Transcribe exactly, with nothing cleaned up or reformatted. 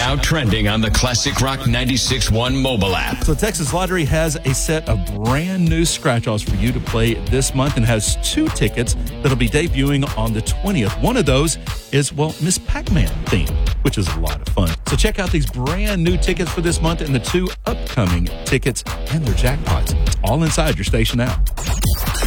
now trending on the Classic Rock ninety-six point one mobile app. So Texas Lottery has a set of brand new scratch-offs for you to play this month and has two tickets that'll be debuting on the twentieth. One of those is, well, Miss Pac-Man theme, which is a lot of fun. So check out these brand new tickets for this month and the two upcoming tickets and their jackpots. It's all inside your station app.